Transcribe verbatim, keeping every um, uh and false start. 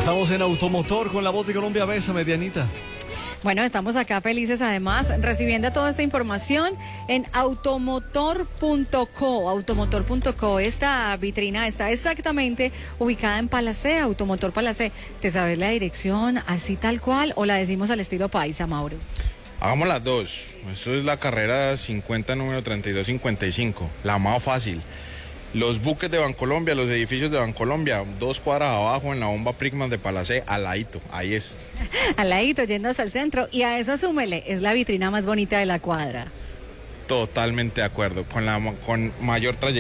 Estamos en Automotor con la voz de Colombia. Besa, medianita. Bueno, estamos acá felices además recibiendo toda esta información en automotor punto co. automotor punto co, esta vitrina está exactamente ubicada en Palacé, Automotor Palacé. ¿Te sabes la dirección así tal cual o la decimos al estilo paisa, Mauro? Hagamos las dos. Esto es la carrera cincuenta, número treinta y dos cincuenta y cinco, la más fácil. Los buques de Bancolombia, los edificios de Bancolombia, dos cuadras abajo en la bomba Prigman de Palacé, al ladito, ahí es. Al ladito, yéndose al centro, y a eso súmele, es la vitrina más bonita de la cuadra. Totalmente de acuerdo, con la con mayor trayectoria.